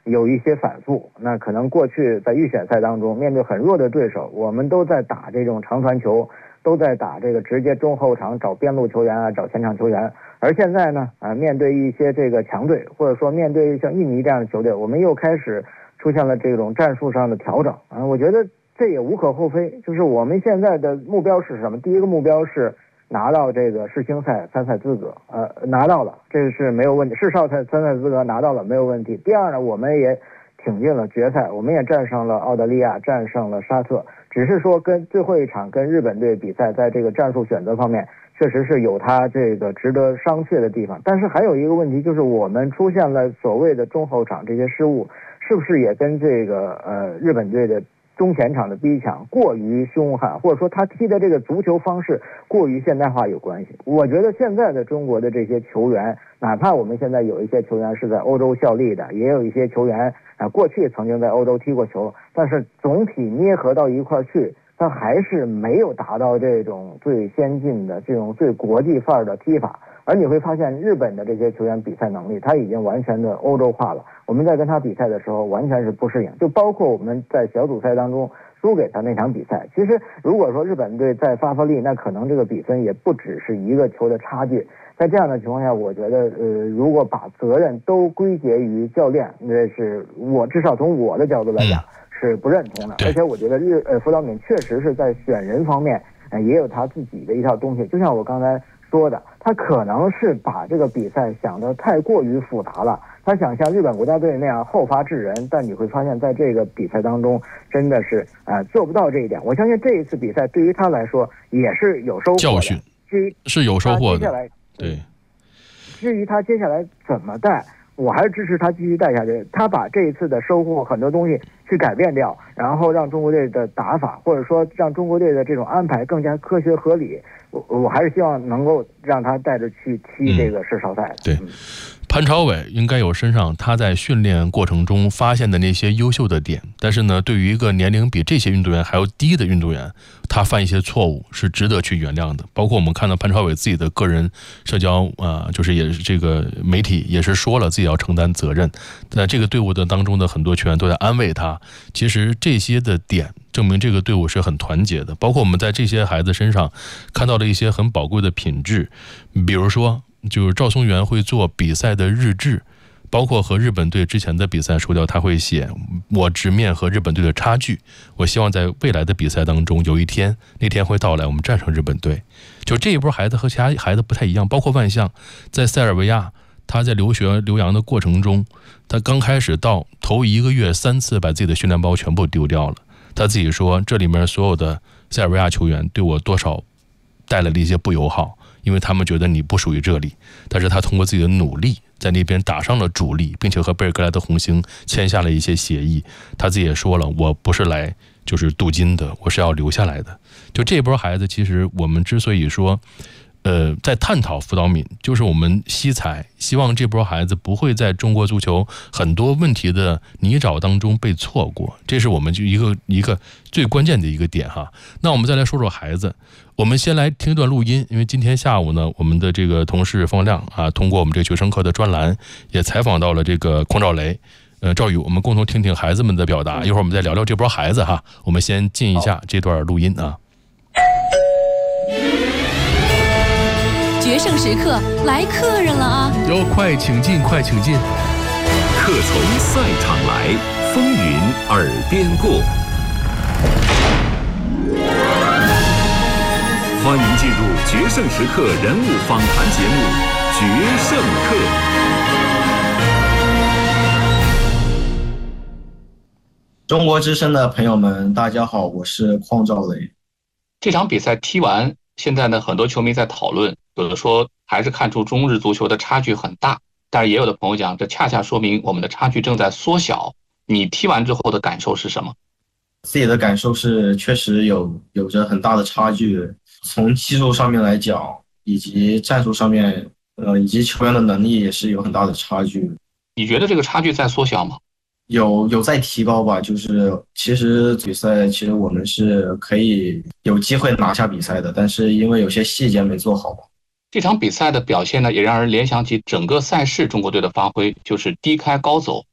有一些反复。那可能过去在预选赛当中，面对很弱的对手，我们都在打这种长传球，都在打这个直接中后场找边路球员啊，找前场球员。而现在呢，面对一些这个强队，或者说面对像印尼这样的球队，我们又开始出现了这种战术上的调整啊。我觉得这也无可厚非，就是我们现在的目标是什么？第一个目标是拿到这个世青赛参赛资格，拿到了，这是没有问题。世少赛参赛资格拿到了，没有问题。第二呢，我们也挺进了决赛，我们也战胜了澳大利亚，战胜了沙特。只是说跟最后一场跟日本队比赛，在这个战术选择方面，确实是有它这个值得商榷的地方。但是还有一个问题，就是我们出现了所谓的中后场这些失误，是不是也跟这个日本队的中前场的逼抢过于凶悍，或者说他踢的这个足球方式过于现代化有关系？我觉得现在的中国的这些球员，哪怕我们现在有一些球员是在欧洲效力的，也有一些球员过去曾经在欧洲踢过球，但是总体捏合到一块去，他还是没有达到这种最先进的这种最国际范儿的踢法。而你会发现日本的这些球员比赛能力他已经完全的欧洲化了，我们在跟他比赛的时候完全是不适应，就包括我们在小组赛当中输给他那场比赛。其实如果说日本队再发力，那可能这个比分也不只是一个球的差距。在这样的情况下，我觉得如果把责任都归结于教练，那是我至少从我的角度来讲是不认同的。而且我觉得福岛敏确实是在选人方面也有他自己的一套东西，就像我刚才说的，他可能是把这个比赛想得太过于复杂了，他想像日本国家队那样后发制人，但你会发现在这个比赛当中真的是做不到这一点。我相信这一次比赛对于他来说也是有收获的， 教训是有收获的。对， 至于他接下来怎么带，我还是支持他继续带下去。他把这一次的收获很多东西去改变掉，然后让中国队的打法，或者说让中国队的这种安排更加科学合理。我还是希望能够让他带着去踢这个世少赛的。 对，潘超伟应该有身上他在训练过程中发现的那些优秀的点，但是呢，对于一个年龄比这些运动员还要低的运动员，他犯一些错误是值得去原谅的。包括我们看到潘超伟自己的个人社交就是也是这个媒体也是说了自己要承担责任，在这个队伍的当中的很多球员都在安慰他。其实这些的点证明这个队伍是很团结的，包括我们在这些孩子身上看到了一些很宝贵的品质，比如说就是赵松元会做比赛的日志，包括和日本队之前的比赛说掉，他会写我直面和日本队的差距，我希望在未来的比赛当中有一天那天会到来，我们战胜日本队。就这一波孩子和其他孩子不太一样，包括万象在塞尔维亚，他在留学留洋的过程中，他刚开始到头1个月3次把自己的训练包全部丢掉了。他自己说这里面所有的塞尔维亚球员对我多少带来了一些不友好，因为他们觉得你不属于这里，但是他通过自己的努力在那边打上了主力，并且和贝尔格莱德红星签下了一些协议。他自己也说了，我不是来就是镀金的，我是要留下来的。就这波孩子，其实我们之所以说在探讨辅导敏，就是我们惜才，希望这波孩子不会在中国足球很多问题的泥沼当中被错过，这是我们就一个最关键的一个点哈。那我们再来说说孩子，我们先来听一段录音，因为今天下午呢，我们的这个同事方亮通过我们这个学生课的专栏也采访到了这个匡兆雷。赵宇，我们共同听听孩子们的表达，一会儿我们再聊聊这波孩子哈。我们先进一下这段录音啊。 决胜时刻来客人了啊！ 哟，快请进，快请进！ 客从赛场来，风云耳边过。欢迎进入决胜时刻人物访谈节目《决胜客》。 中国之声的朋友们，大家好，我是匡兆雷。 这场比赛踢完，现在呢，很多球迷在讨论，有的说还是看出中日足球的差距很大，但是也有的朋友讲，这恰恰说明我们的差距正在缩小。你踢完之后的感受是什么？ 自己的感受是，确实有着很大的差距。从技术上面来讲，以及战术上面，以及球员的能力也是有很大的差距。 你觉得这个差距在缩小吗？ 有在提高吧，就是其实比赛其实我们是可以有机会拿下比赛的，但是因为有些细节没做好。 这场比赛的表现呢，也让人联想起整个赛事中国队的发挥，就是低开高走，